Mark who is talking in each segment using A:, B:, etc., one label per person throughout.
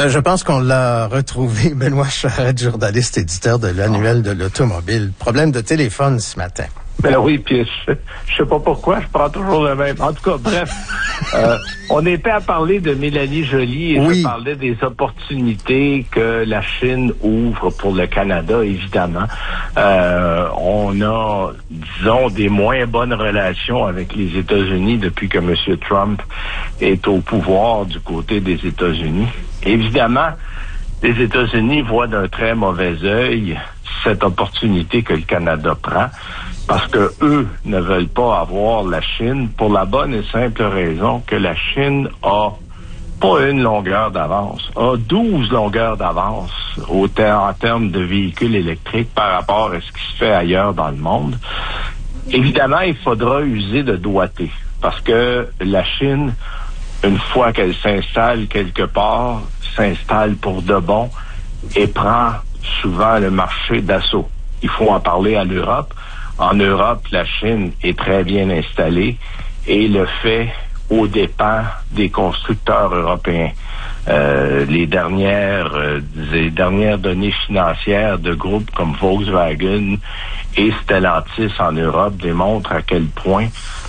A: Je pense qu'on l'a retrouvé, Benoît Charette, journaliste, éditeur de l'Annuel de l'Automobile. Problème de téléphone ce matin.
B: Ben oui, puis je sais pas pourquoi, je prends toujours le même. En tout cas, bref, on était à parler de Mélanie Joly et
A: oui.
B: Je parlais des opportunités que la Chine ouvre pour le Canada, évidemment. On a, disons, des moins bonnes relations avec les États-Unis depuis que M. Trump est au pouvoir du côté des États-Unis. Évidemment, les États-Unis voient d'un très mauvais œil cette opportunité que le Canada prend, parce que eux ne veulent pas avoir la Chine pour la bonne et simple raison que la Chine a pas une longueur d'avance, a 12 longueurs d'avance en termes de véhicules électriques par rapport à ce qui se fait ailleurs dans le monde. Évidemment, il faudra user de doigté, parce que la Chine, une fois qu'elle s'installe quelque part, s'installe pour de bon et prend souvent le marché d'assaut. Il faut en parler à l'Europe. En Europe, la Chine est très bien installée et le fait aux dépens des constructeurs européens. Les dernières données financières de groupes comme Volkswagen et Stellantis en Europe démontrent à quel point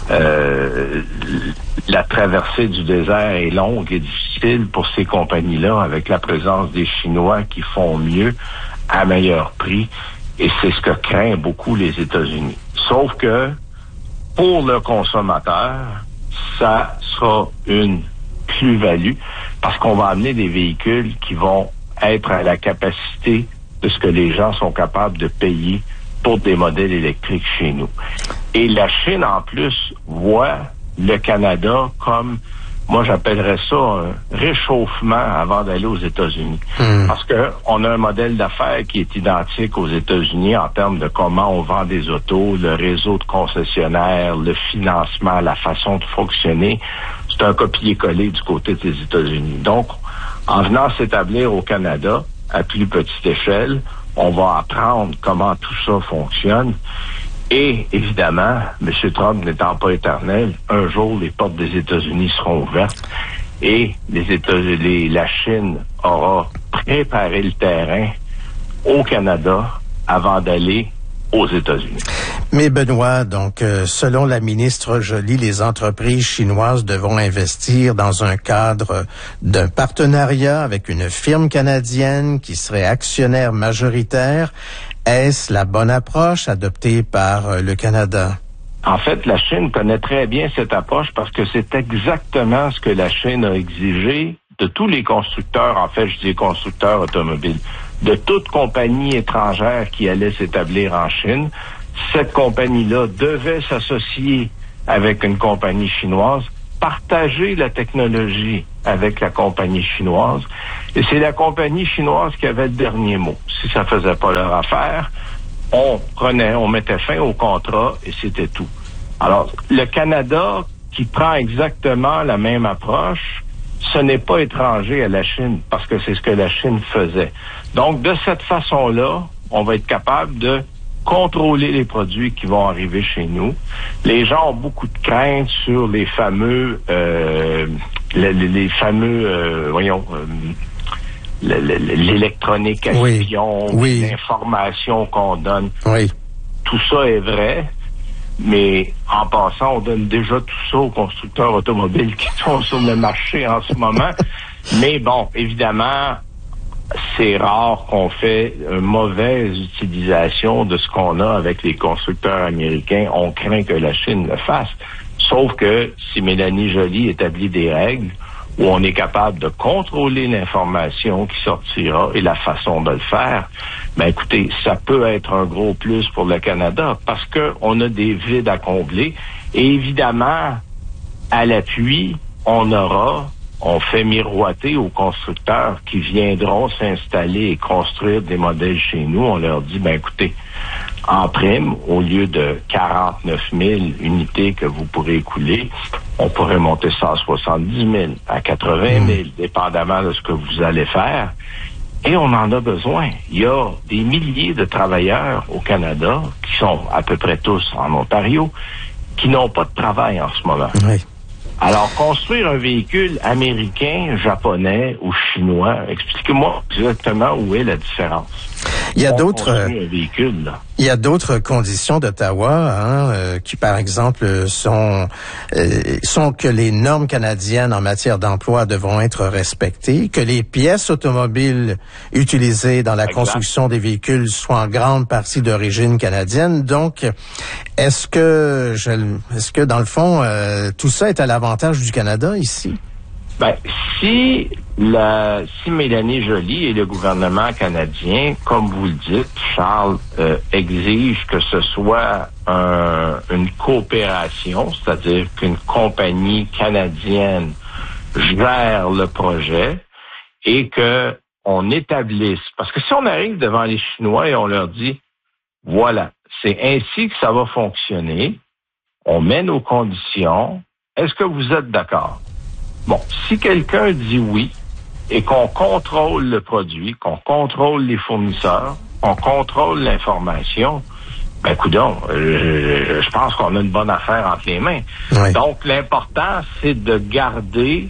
B: la traversée du désert est longue et difficile pour ces compagnies-là, avec la présence des Chinois qui font mieux à meilleur prix. Et c'est ce que craignent beaucoup les États-Unis. Sauf que, pour le consommateur, ça sera une plus-value parce qu'on va amener des véhicules qui vont être à la capacité de ce que les gens sont capables de payer pour des modèles électriques chez nous. Et la Chine, en plus, voit le Canada comme, moi j'appellerais ça un réchauffement avant d'aller aux États-Unis. Parce que on a un modèle d'affaires qui est identique aux États-Unis en termes de comment on vend des autos, le réseau de concessionnaires, le financement, la façon de fonctionner. C'est un copier-coller du côté des États-Unis. Donc, en venant s'établir au Canada, à plus petite échelle, on va apprendre comment tout ça fonctionne. Et, évidemment, M. Trump n'étant pas éternel, un jour, les portes des États-Unis seront ouvertes et la Chine aura préparé le terrain au Canada avant d'aller aux États-Unis.
A: Mais Benoît, donc, selon la ministre Joly, les entreprises chinoises devront investir dans un cadre d'un partenariat avec une firme canadienne qui serait actionnaire majoritaire. Est-ce la bonne approche adoptée par le Canada?
B: En fait, la Chine connaît très bien cette approche parce que c'est exactement ce que la Chine a exigé de tous les constructeurs, en fait, je dis constructeurs automobiles, de toute compagnie étrangère qui allait s'établir en Chine. Cette compagnie-là devait s'associer avec une compagnie chinoise, partager la technologie avec la compagnie chinoise, et c'est la compagnie chinoise qui avait le dernier mot. Si ça faisait pas leur affaire, on mettait fin au contrat et c'était tout. Alors, le Canada, qui prend exactement la même approche, ce n'est pas étranger à la Chine, parce que c'est ce que la Chine faisait. Donc, de cette façon-là, on va être capable de contrôler les produits qui vont arriver chez nous. Les gens ont beaucoup de craintes sur les fameux l'électronique à pion, l'information qu'on donne.
A: Oui.
B: Tout ça est vrai, mais en passant, on donne déjà tout ça aux constructeurs automobiles qui sont sur le marché en ce moment. Mais bon, évidemment, c'est rare qu'on fait une mauvaise utilisation de ce qu'on a avec les constructeurs américains. On craint que la Chine le fasse. Sauf que si Mélanie Joly établit des règles où on est capable de contrôler l'information qui sortira et la façon de le faire, ben écoutez, ça peut être un gros plus pour le Canada parce que on a des vides à combler. Et évidemment, à l'appui, on fait miroiter aux constructeurs qui viendront s'installer et construire des modèles chez nous. On leur dit, ben écoutez, en prime, au lieu de 49 000 unités que vous pourrez écouler, on pourrait monter ça à 70 000, à 80 000, dépendamment de ce que vous allez faire. Et on en a besoin. Il y a des milliers de travailleurs au Canada, qui sont à peu près tous en Ontario, qui n'ont pas de travail en ce moment.
A: Oui.
B: Alors, construire un véhicule américain, japonais ou chinois, expliquez-moi exactement où est la différence.
A: Il y a d'autres conditions d'Ottawa, qui, par exemple, sont que les normes canadiennes en matière d'emploi devront être respectées, que les pièces automobiles utilisées dans la construction des véhicules soient en grande partie d'origine canadienne. Donc, est-ce que dans le fond, tout ça est à l'avantage du Canada ici?
B: Ben, si Mélanie Joly et le gouvernement canadien, comme vous le dites, Charles, exigent que ce soit une coopération, c'est-à-dire qu'une compagnie canadienne gère le projet et que on établisse, parce que si on arrive devant les Chinois et on leur dit, voilà, c'est ainsi que ça va fonctionner, on met nos conditions, est-ce que vous êtes d'accord? Bon, si quelqu'un dit oui et qu'on contrôle le produit, qu'on contrôle les fournisseurs, qu'on contrôle l'information, ben coudonc, je pense qu'on a une bonne affaire entre les mains. Oui. Donc, l'important, c'est de garder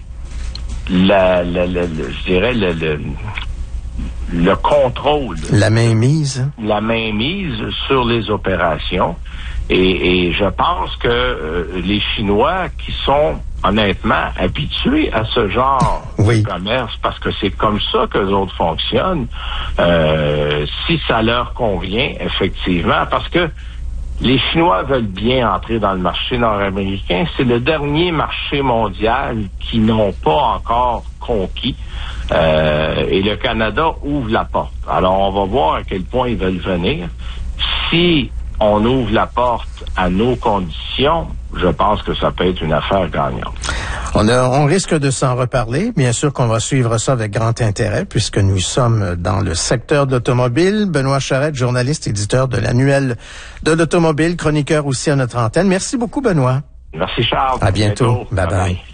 B: le contrôle.
A: La mainmise.
B: La mainmise sur les opérations. Et je pense que les Chinois qui sont honnêtement habitués à ce genre de commerce, parce que c'est comme ça que les autres fonctionnent, si ça leur convient, effectivement, parce que les Chinois veulent bien entrer dans le marché nord-américain. C'est le dernier marché mondial qu'ils n'ont pas encore conquis. Et le Canada ouvre la porte. Alors, on va voir à quel point ils veulent venir. Si on ouvre la porte à nos conditions, je pense que ça peut être une affaire gagnante.
A: On risque de s'en reparler. Bien sûr qu'on va suivre ça avec grand intérêt puisque nous sommes dans le secteur de l'automobile. Benoît Charette, journaliste, éditeur de l'Annuel de l'automobile, chroniqueur aussi à notre antenne. Merci beaucoup, Benoît.
B: Merci, Charles.
A: À bientôt. Bye bye.